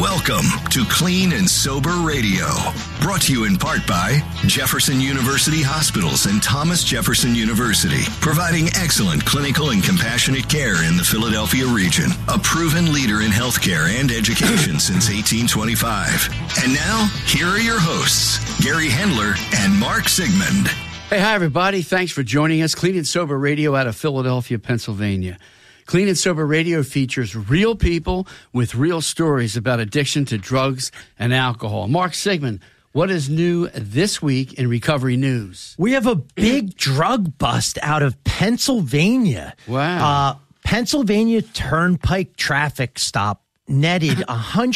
Welcome to Clean and Sober Radio, brought to you in part by Jefferson University Hospitals and Thomas Jefferson University, providing excellent clinical and compassionate care in the Philadelphia region, a proven leader in healthcare and education since 1825. And now, here are your hosts, Gary Hendler and Mark Sigmund. Hey, hi, everybody. Thanks for joining us. Clean and Sober Radio out of Philadelphia, Pennsylvania. Clean and Sober Radio features real people with real stories about addiction to drugs and alcohol. Mark Sigmund, what is new this week in recovery news? We have a big drug bust out of Pennsylvania. Wow. Pennsylvania Turnpike traffic stop netted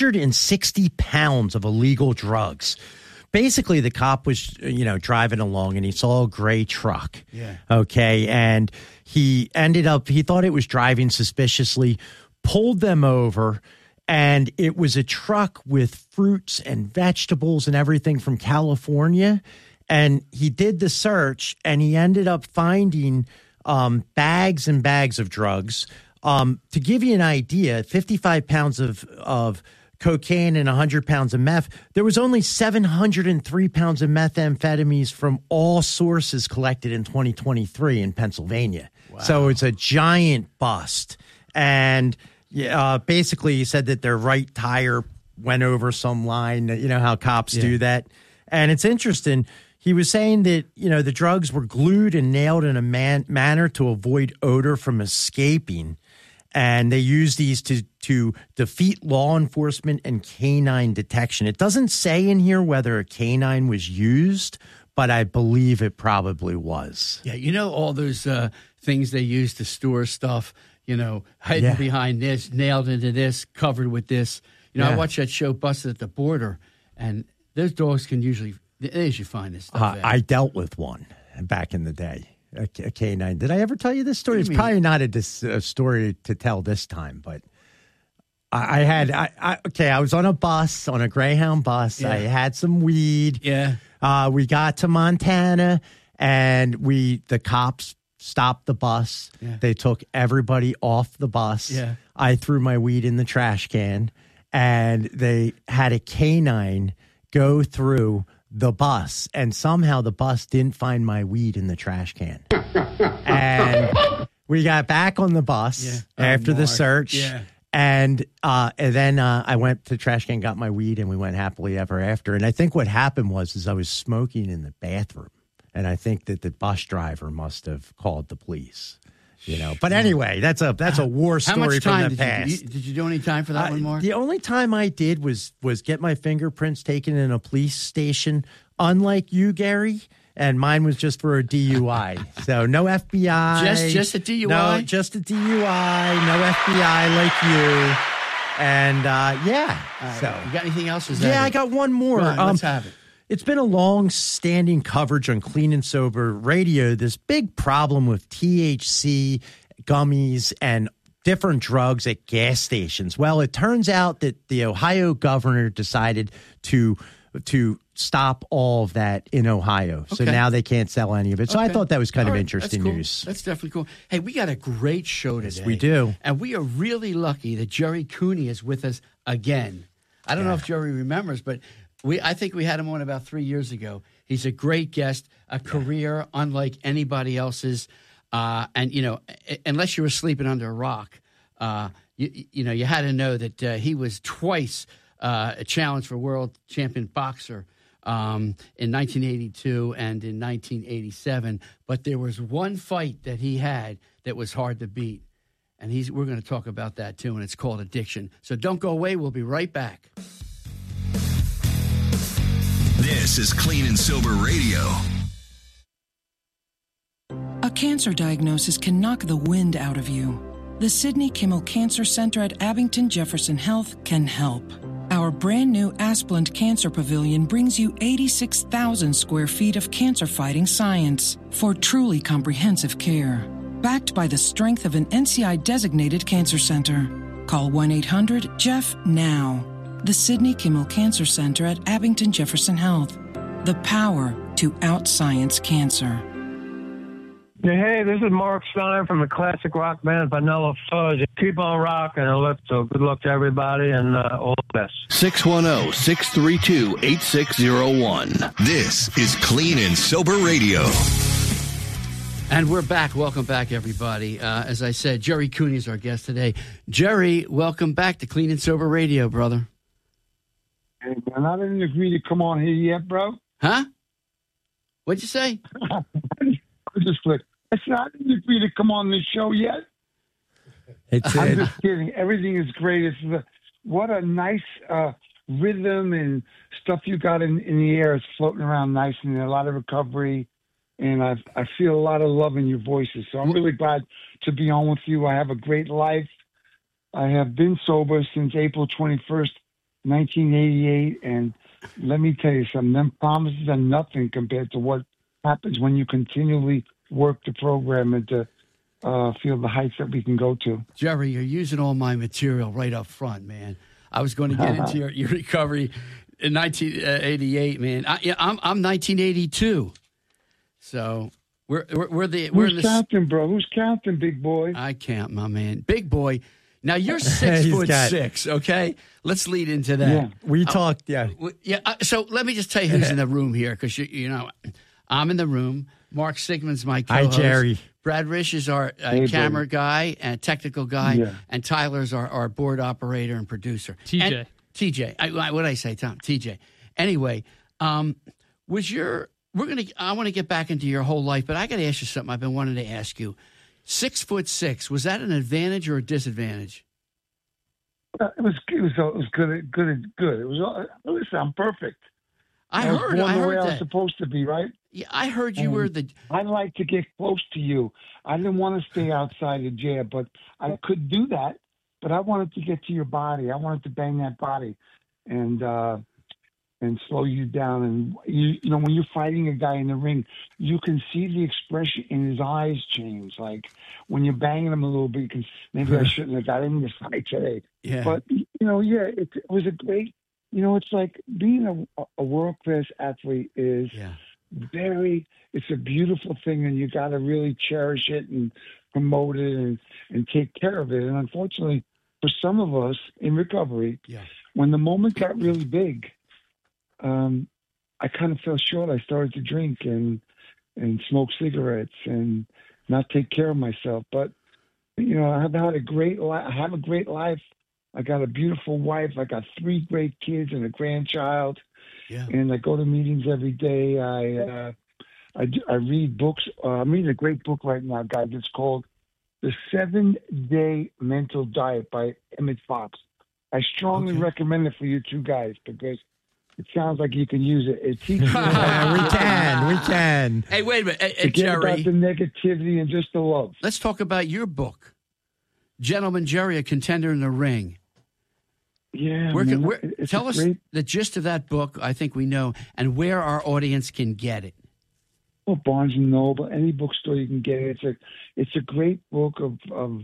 160 pounds of illegal drugs. Basically, the cop was, driving along and he saw a gray truck. Yeah. Okay. And he thought it was driving suspiciously, pulled them over, and it was a truck with fruits and vegetables and everything from California. And he did the search and he ended up finding bags and bags of drugs. To give you an idea, 55 pounds of cocaine and 100 pounds of meth. There was only 703 pounds of methamphetamines from all sources collected in 2023 in Pennsylvania. Wow. So it's a giant bust. And basically he said that their right tire went over some line. You know how cops do that. And it's interesting. He was saying that, the drugs were glued and nailed in a manner to avoid odor from escaping. And they use these to defeat law enforcement and canine detection. It doesn't say in here whether a canine was used, but I believe it probably was. Yeah, all those things they use to store stuff, hidden behind this, nailed into this, covered with this. I watched that show Busted at the Border, and those dogs they usually find this stuff. I dealt with one back in the day. A canine. Did I ever tell you this story? It's probably not a story to tell this time, but I was on a Greyhound bus. Yeah. I had some weed. Yeah. We got to Montana and the cops stopped the bus. Yeah. They took everybody off the bus. Yeah. I threw my weed in the trash can and they had a canine go through the bus, and somehow the bus didn't find my weed in the trash can. And we got back on the bus after the search. Yeah. And then I went to the trash can, got my weed, and we went happily ever after. And I think what happened was I was smoking in the bathroom, and I think that the bus driver must have called the police. But anyway, that's a war story from the past. Did you do any time for that one, Mark? The only time I did was get my fingerprints taken in a police station, unlike you, Gary, and mine was just for a DUI. So no FBI. Just a DUI? No, just a DUI. No FBI like you. And, Right. So you got anything else? I got one more. Right, let's have it. It's been a long-standing coverage on Clean and Sober Radio, this big problem with THC, gummies, and different drugs at gas stations. Well, it turns out that the Ohio governor decided to stop all of that in Ohio. So now they can't sell any of it. So I thought that was kind of interesting news. That's definitely cool. Hey, we got a great show today. Yes, we do. And we are really lucky that Jerry Cooney is with us again. I don't know if Jerry remembers, but I think we had him on about 3 years ago. He's a great guest, a career unlike anybody else's. And, unless you were sleeping under a rock, you had to know that he was twice a challenge for world champion boxer in 1982 and in 1987. But there was one fight that he had that was hard to beat. And we're going to talk about that, too, and it's called addiction. So don't go away. We'll be right back. This is Clean and Sober Radio. A cancer diagnosis can knock the wind out of you. The Sidney Kimmel Cancer Center at Abington Jefferson Health can help. Our brand new Asplund Cancer Pavilion brings you 86,000 square feet of cancer-fighting science for truly comprehensive care. Backed by the strength of an NCI-designated cancer center. Call 1-800-JEFF now. The Sidney Kimmel Cancer Center at Abington Jefferson Health. The power to out-science cancer. Hey, this is Mark Stein from the classic rock band Vanilla Fudge. Keep on rocking, Ellipso. Good luck to everybody and all the best. 610-632-8601. This is Clean and Sober Radio. And we're back. Welcome back, everybody. As I said, Jerry Cooney is our guest today. Jerry, welcome back to Clean and Sober Radio, brother. Hey, man, I didn't agree to come on here yet, bro. Huh? What'd you say? I just clicked. I said, I didn't agree to come on this show yet. I'm just kidding. Everything is great. What a nice rhythm and stuff you got in the air. It's floating around nice and a lot of recovery. And I feel a lot of love in your voices. So I'm really glad to be on with you. I have a great life. I have been sober since April 21st, 1988. And let me tell you something. Them promises are nothing compared to what happens when you continually work the program and to feel the heights that we can go to. Jerry, you're using all my material right up front, man. I was going to get into your recovery in 1988, man. I'm 1982. So we're Who's counting, bro? Who's counting, big boy? I count, my man. Big boy. Now you're 6'6", okay? Let's lead into that. Yeah. We talked, yeah. So let me just tell you who's in the room here, because you know I'm in the room. Mark Sigmund's my co-host. Hi, Jerry. Brad Risch is our camera guy and technical guy, and Tyler's our board operator and producer. TJ. What did I say, Tom? TJ. Anyway, I want to get back into your whole life, but I got to ask you something I've been wanting to ask you. 6'6", was that an advantage or a disadvantage? It was good. It was. Listen, I'm perfect. I heard the way I that. was supposed to be, right? Yeah, I heard you were the. I like to get close to you. I didn't want to stay outside the jail, but I could do that. But I wanted to get to your body. I wanted to bang that body, and slow you down. And you know, when you're fighting a guy in the ring, you can see the expression in his eyes change. Like when you're banging him a little bit, you can, maybe I shouldn't have got in this fight today. Yeah. But it was a great. You know, it's like being a world-class athlete is it's a beautiful thing, and you got to really cherish it and promote it and take care of it. And unfortunately, for some of us in recovery, when the moment got really big, I kind of fell short. I started to drink and smoke cigarettes and not take care of myself. But, you know, I have had a great life. I have a great life. I got a beautiful wife. I got 3 great kids and a grandchild. Yeah. And I go to meetings every day. I read books. I'm reading a great book right now, guys. It's called The 7-Day Mental Diet by Emmett Fox. I strongly recommend it for you two guys because it sounds like you can use it. It teaches you we can. Hey, wait a minute. Forget Jerry, about the negativity and just the love. Let's talk about your book. Gentleman Jerry, a contender in the ring. Yeah, tell us the gist of that book. I think we know, and where our audience can get it. Well, Barnes and Noble, any bookstore you can get it. It's a great book of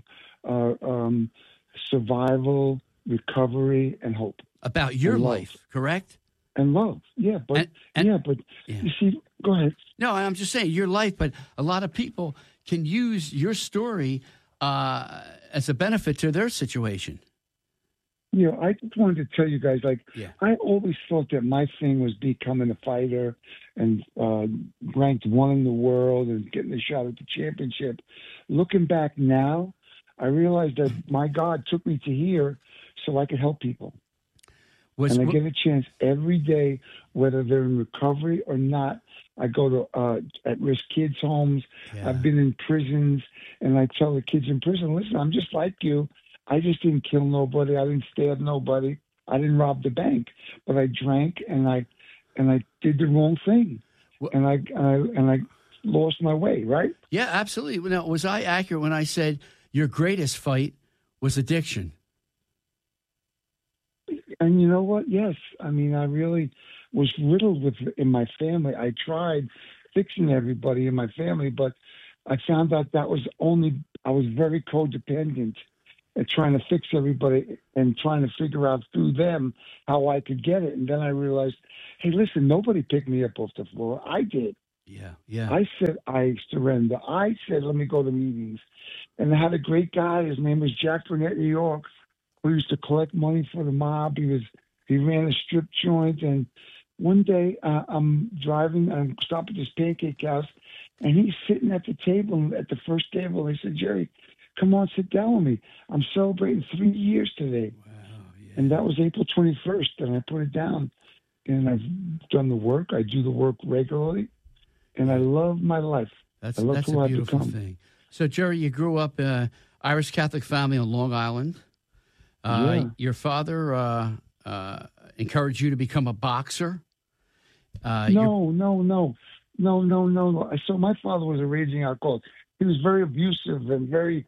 survival, recovery, and hope. About your life, correct? And love, yeah. But you see, go ahead. No, I'm just saying your life, but a lot of people can use your story as a benefit to their situation. You know, I just wanted to tell you guys, I always thought that my thing was becoming a fighter and ranked 1 in the world and getting a shot at the championship. Looking back now, I realized that my God took me to here so I could help people. And I get a chance every day, whether they're in recovery or not. I go to at-risk kids' homes. Yeah. I've been in prisons, and I tell the kids in prison, listen, I'm just like you. I just didn't kill nobody. I didn't stab nobody. I didn't rob the bank. But I drank, and I did the wrong thing. And I lost my way, right? Yeah, absolutely. Now, was I accurate when I said your greatest fight was addiction? And you know what? Yes. I mean, I really was riddled with it in my family. I tried fixing everybody in my family, but I found out I was very codependent at trying to fix everybody and trying to figure out through them how I could get it. And then I realized, hey, listen, nobody picked me up off the floor. I did. Yeah. I said, I surrender. I said, let me go to meetings. And I had a great guy. His name was Jack Burnett, New York, who used to collect money for the mob. He ran a strip joint. And one day I'm driving, I'm stopping at this pancake house, and he's sitting at the table, at the first table. He said, Jerry, come on, sit down with me. I'm celebrating 3 years today. Wow. Yeah. And that was April 21st, and I put it down. And I've done the work. I do the work regularly, and I love my life. That's I love a who I've beautiful become. thing. So, Jerry, you grew up Irish Catholic family on Long Island. Yeah. Your father encouraged you to become a boxer. No. So my father was a raging alcoholic. He was very abusive and very,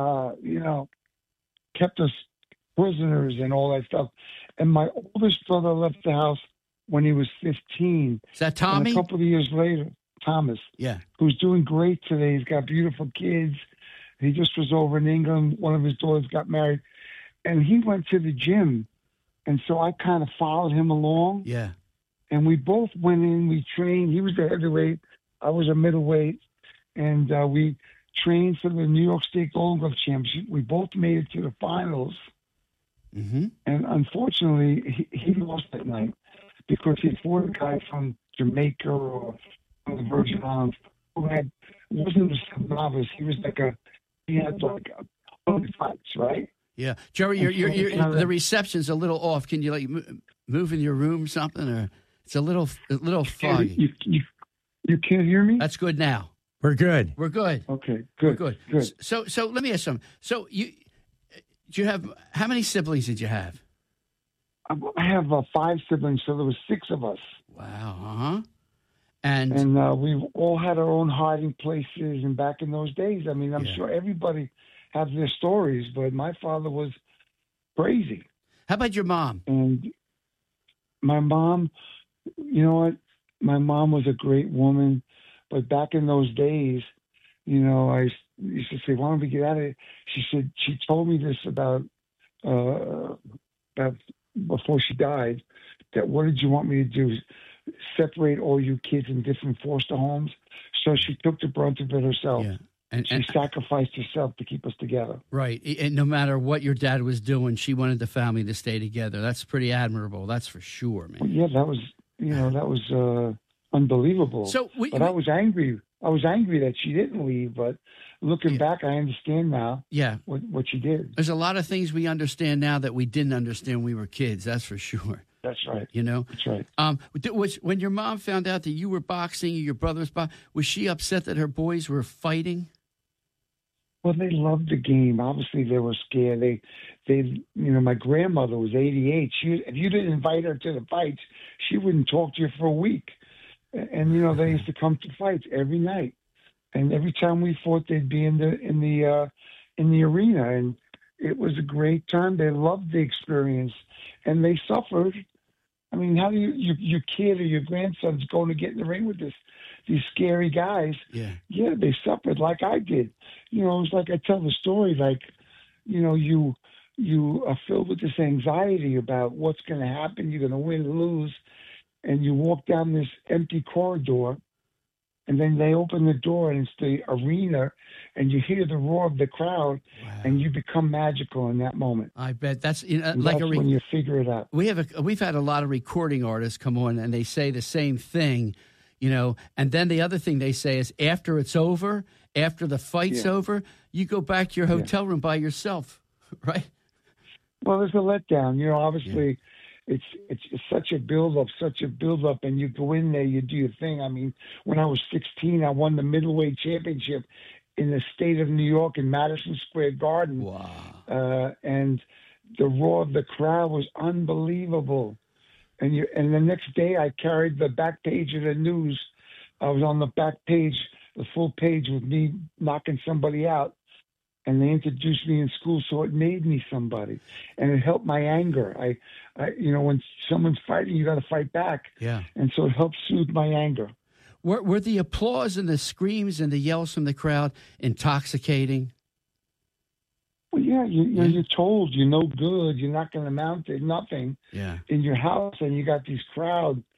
kept us prisoners and all that stuff. And my oldest brother left the house when he was 15. Is that Tommy? And a couple of years later, Thomas. Yeah. Who's doing great today. He's got beautiful kids. He just was over in England. One of his daughters got married. And he went to the gym. And so I kind of followed him along. Yeah. And we both went in. We trained. He was a heavyweight. I was a middleweight. And we trained for the New York State Golden Glove Championship. We both made it to the finals. Mm-hmm. And unfortunately, he lost that night because he fought a guy from Jamaica or from the Virgin Islands who wasn't a novice. He had 100 fights, right? Yeah, Jerry, the reception's a little off. Can you move in your room, something, or it's a little foggy? You can't hear me? That's good now. We're good. We're good. Okay, good. We're good. So let me ask something. So how many siblings did you have? I have 5 siblings, so there was 6 of us. Wow. And we all had our own hiding places. And back in those days, I mean, I'm sure everybody has their stories, but my father was crazy. How about your mom? And my mom, you know what? My mom was a great woman, but back in those days, I used to say, why don't we get out of it? She told me this about before she died, that what did you want me to do? Separate all you kids in different foster homes? So she took the brunt of it herself. Yeah. And she sacrificed herself to keep us together. Right. And no matter what your dad was doing, she wanted the family to stay together. That's pretty admirable. That's for sure, man. Well, yeah, that was unbelievable. So I was angry. I was angry that she didn't leave, but looking back, I understand now what she did. There's a lot of things we understand now that we didn't understand when we were kids, that's for sure. That's right. That's right. When your mom found out that you were boxing, your brother was boxing, was she upset that her boys were fighting? Well, they loved the game. Obviously, they were scared. My grandmother was 88. If you didn't invite her to the fights, she wouldn't talk to you for a week. And they used to come to fights every night, and every time we fought, they'd be in the arena, and it was a great time. They loved the experience, and they suffered. I mean, how do your kid or your grandson's going to get in the ring with these scary guys? Yeah, they suffered like I did. It was like I tell the story, like, you are filled with this anxiety about what's going to happen. You're going to win or lose. And you walk down this empty corridor, and then they open the door, and it's the arena, and you hear the roar of the crowd, and you become magical in that moment. I bet that's when you figure it out. We've had a lot of recording artists come on, and they say the same thing, And then the other thing they say is after it's over, after the fight's over, you go back to your hotel room by yourself, right? Well, there's a letdown. Obviously. Yeah. It's such a build-up, and you go in there, you do your thing. I mean, when I was 16, I won the middleweight championship in the state of New York in Madison Square Garden. Wow. And the roar of the crowd was unbelievable. And the next day, I carried the back page of the news. I was on the back page, the full page with me knocking somebody out. And they introduced me in school, so it made me somebody, and it helped my anger. I when someone's fighting, you got to fight back. Yeah. And so it helped soothe my anger. Were the applause and the screams and the yells from the crowd intoxicating? Well, yeah. You're told you're no good. You're not going to amount to nothing. Yeah. In your house, and you got these crowd.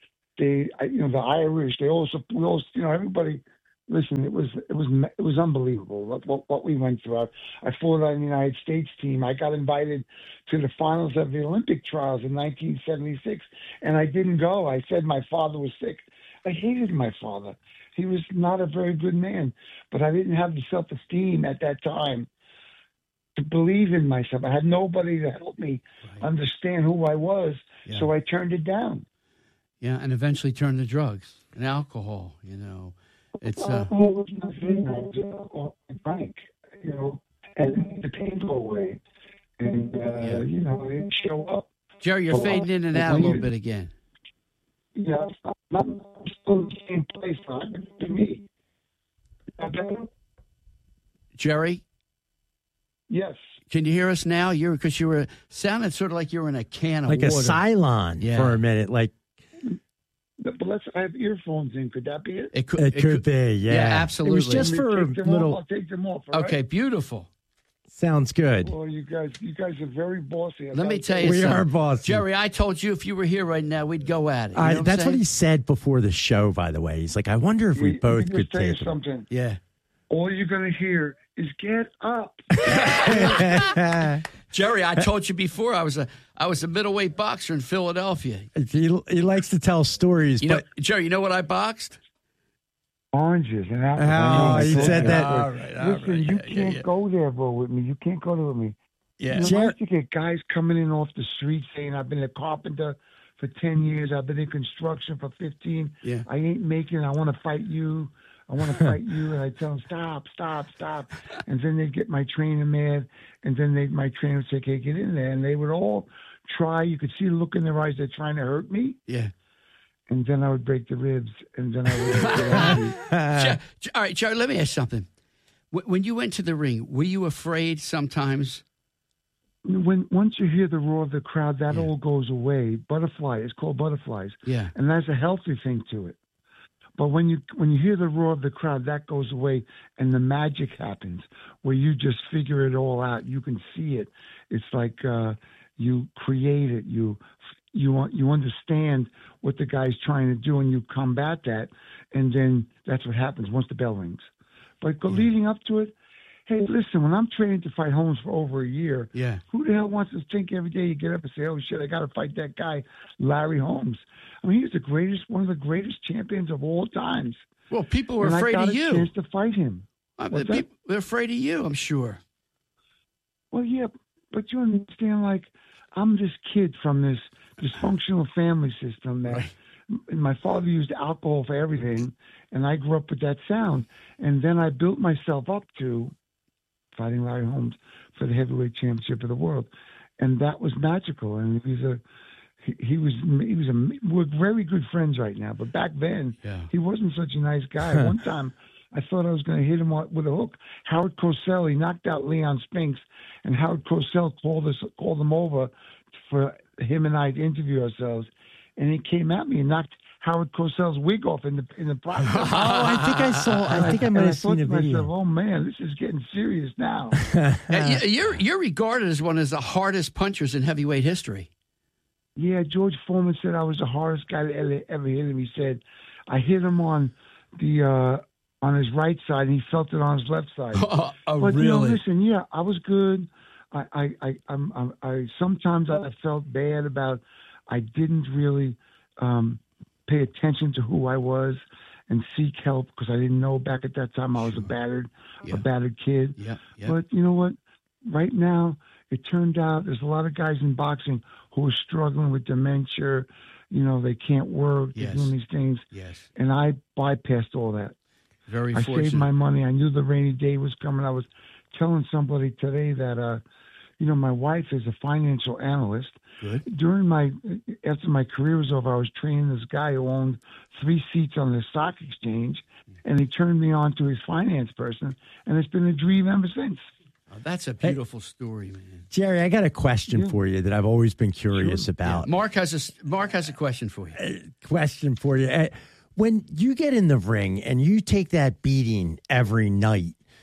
the Irish, we all, everybody. Listen, it was unbelievable what we went through. I fought on the United States team. I got invited to the finals of the Olympic trials in 1976, and I didn't go. I said my father was sick. I hated my father. He was not a very good man, but I didn't have the self-esteem at that time to believe in myself. I had nobody to help me understand who I was, so I turned it down. Yeah, and eventually turned to drugs and alcohol, It's I was nothing. I was frank, and the pain go away, and it didn't show up. Jerry, you're fading in and out a little bit again. Yeah, I'm still in the same place. To me, Jerry. Yes. Can you hear us now? Because you were sounded sort of like you were in a can of like water. a Cylon for a minute, like. But I have earphones in. Could that be it? It could be, yeah. Yeah, absolutely. It was just for a little. I'll take them off. Okay, beautiful. Sounds good. Well, you guys are very bossy. Let me tell you something. We are bossy. Jerry, I told you if you were here right now, we'd go at it. That's what he said before the show, by the way. He's like, I wonder if we both could take it. Something. Yeah. All you're going to hear is get up. Jerry, I told you before I was a middleweight boxer in Philadelphia. He likes to tell stories. Jerry, you know what I boxed? Oranges and apples. Oh, he said that. All right. Listen, you can't go there, bro, with me. You can't go there with me. Yeah. I used to get guys coming in off the street saying, I've been a carpenter for 10 years. I've been in construction for 15. Yeah. I ain't making it. I want to fight you. And I tell them, stop. And then they'd get my trainer mad. And then my trainer would say, okay, get in there. And they would all try. You could see the look in their eyes. They're trying to hurt me. Yeah. And then I would break the ribs. And then I would get all right, Jerry, let me ask something. When you went to the ring, were you afraid sometimes? Once you hear the roar of the crowd, that all goes away. It's called butterflies. Yeah. And that's a healthy thing to it. But when you hear the roar of the crowd, that goes away, and the magic happens where you just figure it all out. You can see it. It's like you create it. You understand what the guy's trying to do, and you combat that, and then that's what happens once the bell rings. But leading up to it, hey, listen, when I'm training to fight Holmes for over a year, who the hell wants to think every day you get up and say, oh, shit, I got to fight that guy, Larry Holmes? I mean, he's one of the greatest champions of all times. Well, people were afraid of you. I got a chance to fight him. They're afraid of you, I'm sure. Well, yeah, but you understand, like, I'm this kid from this dysfunctional family system that my father used alcohol for everything, and I grew up with that sound. And then I built myself up to fighting Larry Holmes for the heavyweight championship of the world, and that was magical. And we're very good friends right now, but back then he wasn't such a nice guy. One time I thought I was going to hit him with a hook. Howard Cosell, he knocked out Leon Spinks, and Howard Cosell called him over for him and I to interview ourselves, and he came at me and knocked Howard Cosell's wig off in the process. I think I might have seen a video. Myself, oh man, this is getting serious now. You're regarded as one of the hardest punchers in heavyweight history. Yeah, George Foreman said I was the hardest guy to ever hit him. He said I hit him on his right side, and he felt it on his left side. But really? Listen, I was good. I sometimes I felt bad about I didn't really pay attention to who I was and seek help because I didn't know back at that time I was a battered kid. Yeah. But you know what? Right now, it turned out there's a lot of guys in boxing who are struggling with dementia. They can't work. They're doing these things. Yes. And I bypassed all that. Very I fortunate. saved my money. I knew the rainy day was coming. I was telling somebody today that, my wife is a financial analyst. Good. After my career was over, I was training this guy who owned 3 seats on the stock exchange, and he turned me on to his finance person, and it's been a dream ever since. Oh, that's a beautiful story, man. Jerry, I got a question for you that I've always been curious about. Yeah. Mark has a question for you. When you get in the ring and you take that beating every night,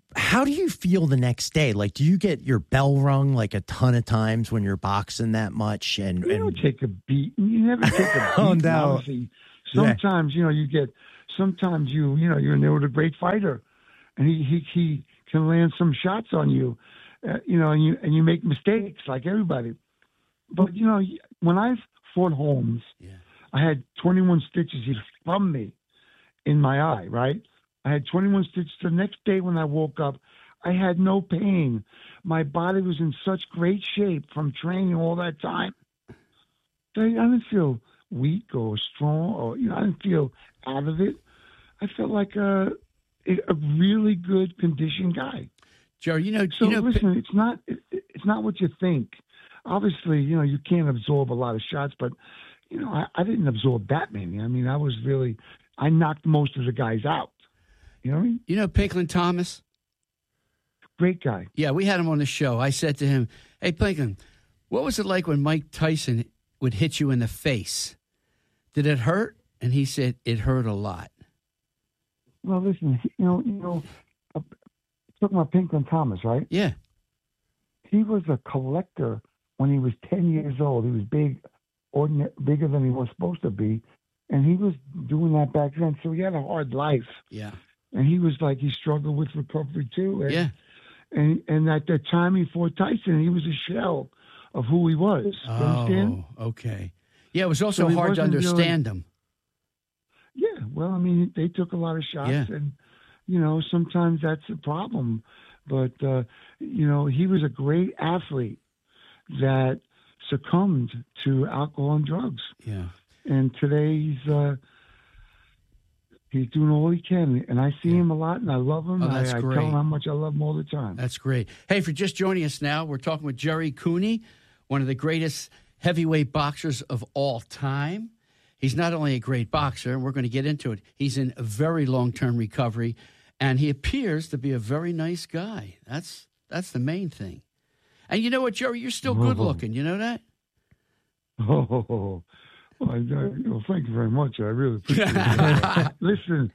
how do you feel the next day? Like, do you get your bell rung like a ton of times when you're boxing that much? And you don't take a beat. You never take a beat. Oh, no. Obviously, sometimes you get. Sometimes you're in there with a great fighter, and he can land some shots on you, and you make mistakes like everybody. But when I fought Holmes, I had 21 stitches. He thumbed me in my eye. Right, I had 21 stitches. The next day when I woke up, I had no pain. My body was in such great shape from training all that time. I didn't feel weak or strong, or I didn't feel out of it. I felt like a really good conditioned guy. Jerry, listen, it's not what you think. Obviously, you can't absorb a lot of shots, but I didn't absorb that many. I mean, I knocked most of the guys out. You know what I mean? Pinklon Thomas? Great guy. Yeah, we had him on the show. I said to him, "Hey, Pinklon, what was it like when Mike Tyson would hit you in the face? Did it hurt?" And he said, "It hurt a lot." Well, listen, talking about Pinklon Thomas, right? Yeah. He was a collector when he was 10 years old. He was bigger than he was supposed to be, and he was doing that back then. So he had a hard life. Yeah. And he struggled with recovery too. And, yeah. And at the time he fought Tyson, he was a shell of who he was. You understand? Okay. Yeah, it was also hard to understand him. Yeah, well, I mean, they took a lot of shots, and sometimes that's a problem. But he was a great athlete that succumbed to alcohol and drugs. Yeah, and today he's doing all he can, and I see him a lot, and I love him. Oh, that's great. I tell him how much I love him all the time. That's great. Hey, if you're just joining us now, we're talking with Jerry Cooney, one of the greatest heavyweight boxers of all time. He's not only a great boxer, and we're going to get into it, he's in a very long-term recovery, and he appears to be a very nice guy. That's the main thing. And you know what, Jerry? You're still good-looking. You know that? Oh, well, thank you very much. I really appreciate it. Listen,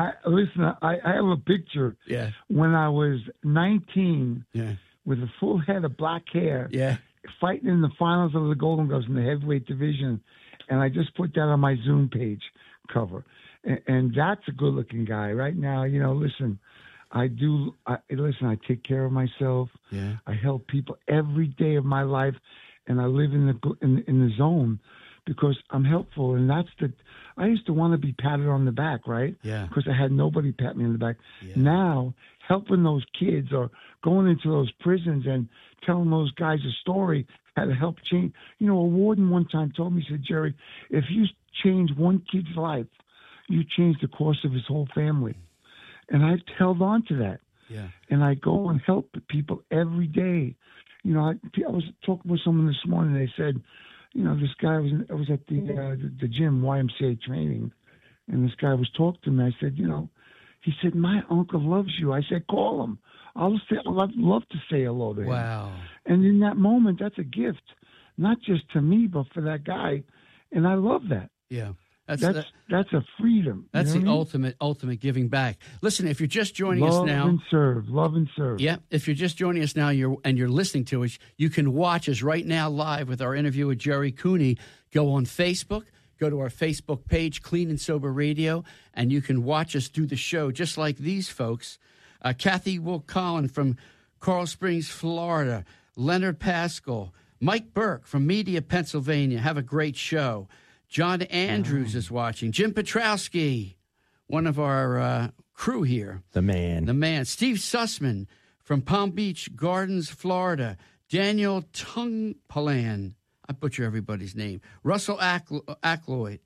I have a picture when I was 19 with a full head of black hair fighting in the finals of the Golden Gloves in the heavyweight division. And I just put that on my Zoom page cover. And that's a good-looking guy. Right now, listen, I take care of myself. Yeah. I help people every day of my life, and I live in the zone because I'm helpful. And I used to want to be patted on the back, right? Yeah. Because I had nobody pat me on the back. Yeah. Now, helping those kids or going into those prisons and telling those guys a story how to help change. A warden one time told me, he said, "Jerry, if you change one kid's life, you change the course of his whole family." And I held on to that. Yeah. And I go and help people every day. I was talking with someone this morning. They said, this guy I was at the gym, YMCA training, and this guy was talking to me. I said, he said, "My uncle loves you." I said, "Call him. I'd love to say hello to him." Wow. And in that moment, that's a gift, not just to me, but for that guy. And I love that. Yeah. That's a freedom. That's the I mean? ultimate giving back. Listen, if you're just joining us now, love and serve. Yeah, if you're just joining us now, you're listening to us, you can watch us right now live with our interview with Jerry Cooney. Go on Facebook, go to our Facebook page, Clean and Sober Radio, and you can watch us do the show just like these folks. Kathy Will-Collin from Coral Springs, Florida. Leonard Pascal. Mike Burke from Media, Pennsylvania. Have a great show. John Andrews is watching. Jim Petrowski, one of our crew here. The man. Steve Sussman from Palm Beach Gardens, Florida. Daniel Tungpalan. I butcher everybody's name. Russell Ackroyd.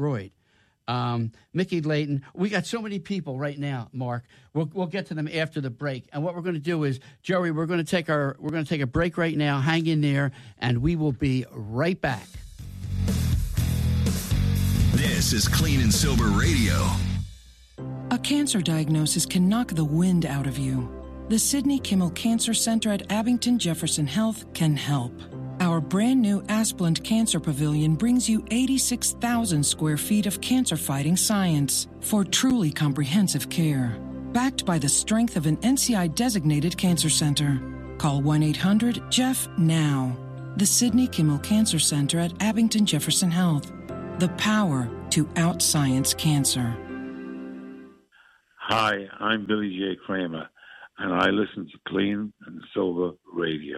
Mickey Layton. We got so many people right now, Mark. We'll get to them after the break. And what we're going to do is, Jerry, we're going to take a break right now. Hang in there, and we will be right back. This is Clean and Sober Radio. A cancer diagnosis can knock the wind out of you. The Sidney Kimmel Cancer Center at Abington Jefferson Health can help. Our brand new Asplund Cancer Pavilion brings you 86,000 square feet of cancer-fighting science for truly comprehensive care. backed by the strength of an NCI-designated cancer center. Call 1-800-JEFF now. The Sidney Kimmel Cancer Center at Abington Jefferson Health. The power to outscience cancer. Hi, I'm Billy J. Kramer, and I listen to Clean and Sober Radio.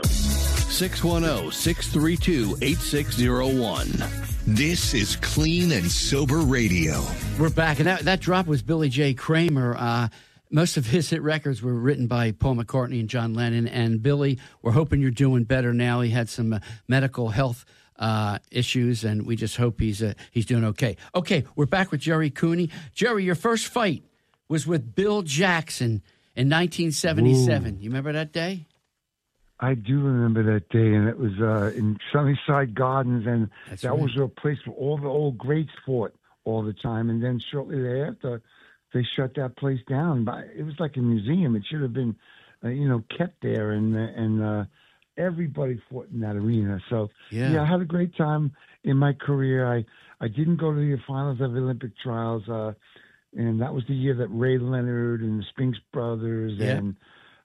610-632-8601. This is Clean and Sober Radio. We're back, and that drop was Billy J. Kramer. Most of his hit records were written by Paul McCartney and John Lennon. And Billy, we're hoping you're doing better now. He had some medical health issues, and we just hope he's doing okay. Okay, we're back with Gerry Cooney. Gerry, your first fight was with Bill Jackson in 1977. Ooh. You remember that day? I do remember that day, and it was in Sunnyside Gardens, and that was a place where all the old greats fought all the time. And then shortly thereafter, they shut that place down. But it was like a museum. It should have been, kept there, and everybody fought in that arena. So yeah, I had a great time in my career. I didn't go to the finals of the Olympic trials, and that was the year that Ray Leonard and the Spinks brothers and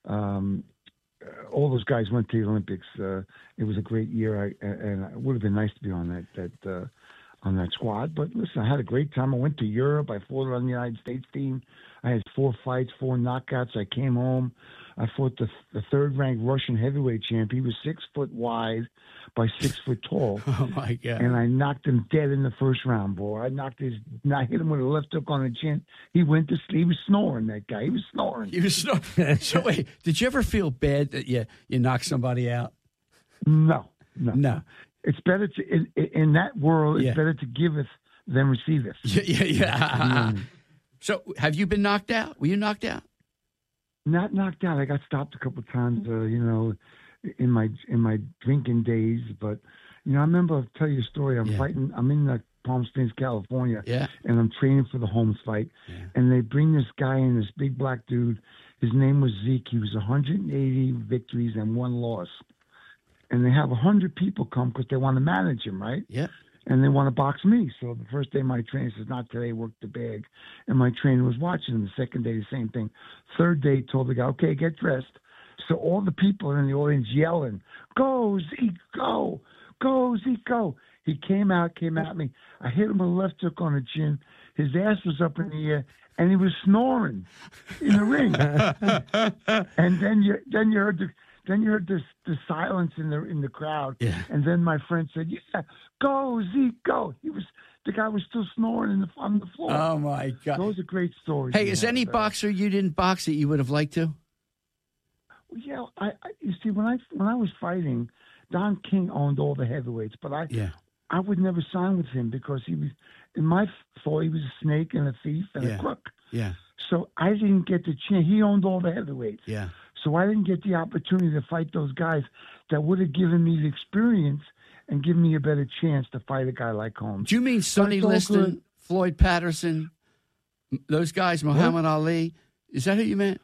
all those guys went to the Olympics. It was a great year, and it would have been nice to be on that squad. But listen, I had a great time. I went to Europe. I fought on the United States team. I had 4 fights, 4 knockouts. I came home. I fought the third-ranked Russian heavyweight champ. He was 6 foot wide by 6 foot tall. Oh my God! And I knocked him dead in the first round, boy. I hit him with a left hook on the chin. He went to sleep. He was snoring. That guy. He was snoring. So wait, did you ever feel bad that you knocked somebody out? No. It's better to in that world. It's better to giveth than receiveth. Yeah. So, have you been knocked out? Were you knocked out? Not knocked out. I got stopped a couple of times, in my drinking days. But I remember. I'll tell you a story. I'm fighting. I'm in Palm Springs, California, and I'm training for the Holmes fight. Yeah. And they bring this guy in, this big black dude. His name was Zeke. He was 180 victories and 1 loss. And they have 100 people come because they want to manage him, right? Yeah. And they want to box me. So the first day my trainer says, not today, work the bag. And my trainer was watching him. The second day, the same thing. Third day, told the guy, okay, get dressed. So all the people in the audience yelling, go, Zeke, go. Go, Zeke, go. He came at me. I hit him with a left hook on the chin. His ass was up in the air, and he was snoring in the ring. And then you heard the silence in the crowd, and then my friend said, "Yeah, go Zeke, go." The guy was still snoring on the floor. Oh my God, those are great stories. Hey, is any boxer you didn't box that you would have liked to? Well, yeah, you see, when I was fighting, Don King owned all the heavyweights, but I would never sign with him because he was, in my thought, he was a snake and a thief and a crook. Yeah. So I didn't get the chance. He owned all the heavyweights. Yeah. So I didn't get the opportunity to fight those guys that would have given me the experience and given me a better chance to fight a guy like Holmes. Do you mean Sonny Liston, Floyd Patterson, those guys, Muhammad Ali? Is that who you meant?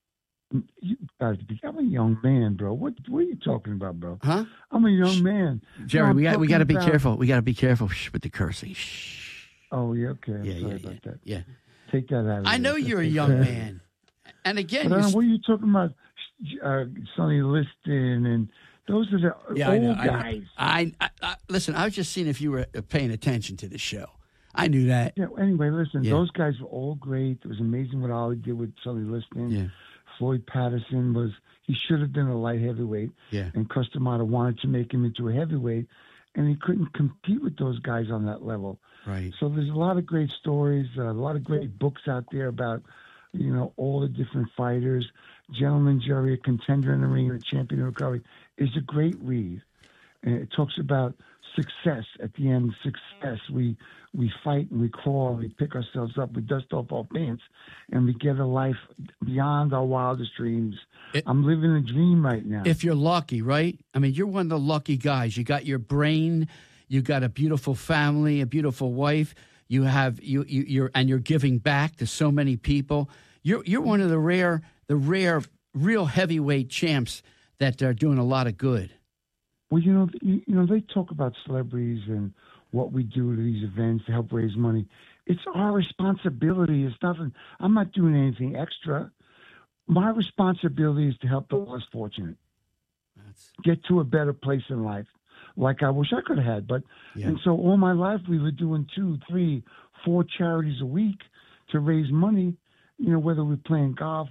I'm a young man, bro. What are you talking about, bro? Huh? I'm a young man. Jerry, we got to be careful. We got to be careful with the cursing. Shh. Oh, yeah, okay. Sorry about that. Yeah. Take that out of I know you're a young man. And again, what are you talking about? Sonny Liston and those are the old guys. I listen. I was just seeing if you were paying attention to the show. I knew that. Yeah. Anyway, listen. Yeah. Those guys were all great. It was amazing what Ollie did with Sonny Liston. Yeah. Floyd Patterson he should have been a light heavyweight. Yeah. And Cus D'Amato wanted to make him into a heavyweight, and he couldn't compete with those guys on that level. Right. So there's a lot of great stories, a lot of great books out there about, all the different fighters. Gentleman Jerry, a contender in the ring and a champion in recovery, is a great read. And it talks about success. At the end, success. We fight and we crawl and we pick ourselves up. We dust off our pants and we get a life beyond our wildest dreams. I'm living a dream right now. If you're lucky, right? I mean, you're one of the lucky guys. You got your brain. You got a beautiful family, a beautiful wife. You have you're giving back to so many people. You're one of the rare real heavyweight champs that are doing a lot of good. Well, they talk about celebrities and what we do to these events to help raise money. it's our responsibility. It's nothing. I'm not doing anything extra. My responsibility is to help the less fortunate get to a better place in life, like I wish I could have had. But and so all my life we were doing 2, 3, 4 charities a week to raise money. You know, whether we're playing golf